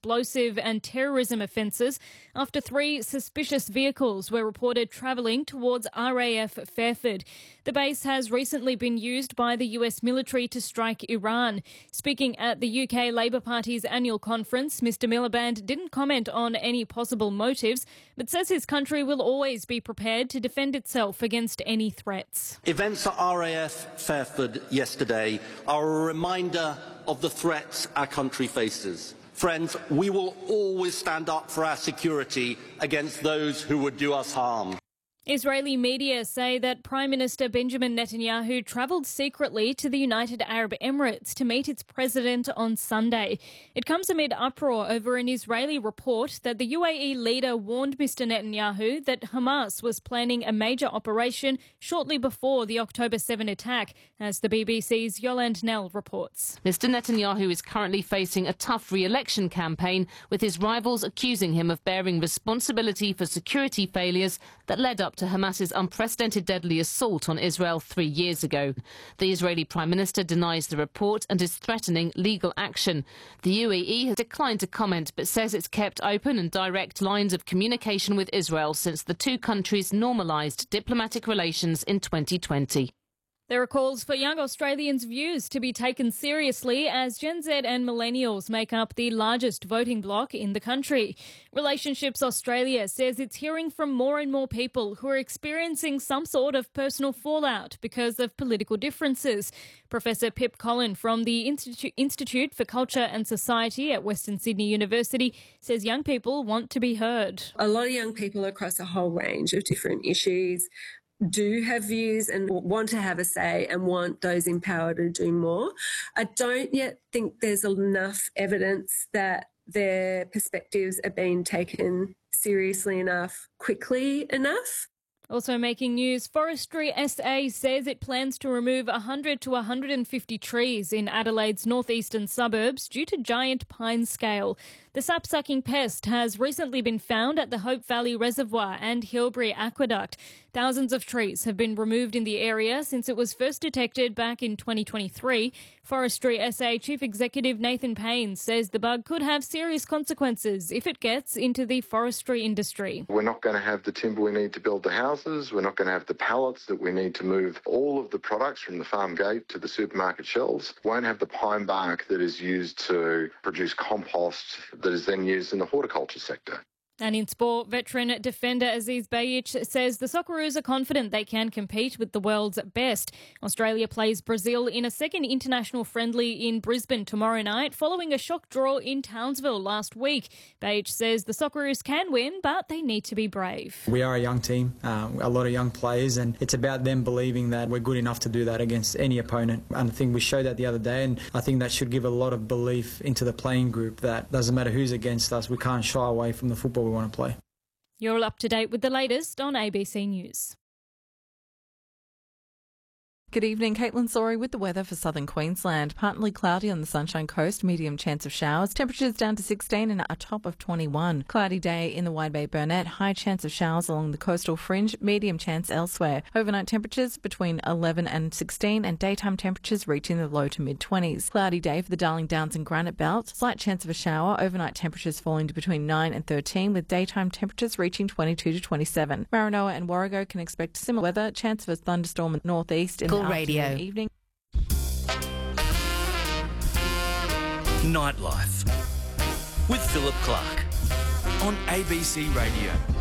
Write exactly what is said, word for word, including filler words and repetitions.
explosive and terrorism offences after three suspicious vehicles were reported travelling towards R A F Fairford. The base has recently been used by the U S military to strike Iran. Speaking at the U K Labour Party's annual conference, Mr Miliband didn't comment on any possible motives, but says his country will always be prepared to defend itself against any threats. Events at R A F Fairford yesterday are a reminder of the threats our country faces. Friends, we will always stand up for our security against those who would do us harm. Israeli media say that Prime Minister Benjamin Netanyahu travelled secretly to the United Arab Emirates to meet its president on Sunday. It comes amid uproar over an Israeli report that the U A E leader warned Mr Netanyahu that Hamas was planning a major operation shortly before the October seventh attack, as the B B C's Yolande Nell reports. Mr Netanyahu is currently facing a tough re-election campaign, with his rivals accusing him of bearing responsibility for security failures that led up to Hamas's unprecedented deadly assault on Israel three years ago. The Israeli Prime Minister denies the report and is threatening legal action. The U A E has declined to comment but says it's kept open and direct lines of communication with Israel since the two countries normalised diplomatic relations in twenty twenty. There are calls for young Australians' views to be taken seriously as Gen Z and millennials make up the largest voting bloc in the country. Relationships Australia says it's hearing from more and more people who are experiencing some sort of personal fallout because of political differences. Professor Pip Collin from the Institu- Institute for Culture and Society at Western Sydney University says young people want to be heard. A lot of young people across a whole range of different issues do have views and want to have a say and want those empowered to do more. I don't yet think there's enough evidence that their perspectives are being taken seriously enough, quickly enough. Also making news, Forestry S A says it plans to remove one hundred to one hundred fifty trees in Adelaide's northeastern suburbs due to giant pine scale. The sap-sucking pest has recently been found at the Hope Valley Reservoir and Hilbury Aqueduct. Thousands of trees have been removed in the area since it was first detected back in twenty twenty-three. Forestry S A Chief Executive Nathan Payne says the bug could have serious consequences if it gets into the forestry industry. We're not going to have the timber we need to build the houses. We're not going to have the pallets that we need to move all of the products from the farm gate to the supermarket shelves. Won't have the pine bark that is used to produce compost that is then used in the horticulture sector. And in sport, veteran defender Aziz Behich says the Socceroos are confident they can compete with the world's best. Australia plays Brazil in a second international friendly in Brisbane tomorrow night, following a shock draw in Townsville last week. Behich says the Socceroos can win, but they need to be brave. We are a young team, um, a lot of young players, and it's about them believing that we're good enough to do that against any opponent. And I think we showed that the other day, and I think that should give a lot of belief into the playing group that doesn't matter who's against us, we can't shy away from the football we want to play. You're all up to date with the latest on A B C News. Good evening, Caitlin Sorry with the weather for southern Queensland. Partly cloudy on the Sunshine Coast, medium chance of showers. Temperatures down to sixteen and a top of twenty-one. Cloudy day in the Wide Bay Burnett, high chance of showers along the coastal fringe, medium chance elsewhere. Overnight temperatures between eleven and sixteen and daytime temperatures reaching the low to mid-twenties. Cloudy day for the Darling Downs and Granite Belt. Slight chance of a shower, overnight temperatures falling to between nine and thirteen with daytime temperatures reaching twenty-two to twenty-seven. Maranoa and Warrego can expect similar weather, chance of a thunderstorm in the northeast in the Radio. Evening. Nightlife with Philip Clark on A B C Radio.